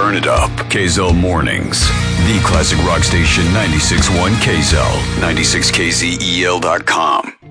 Turn it up. KZL Mornings. The classic rock station 96.1 KZL. 96KZEL.com.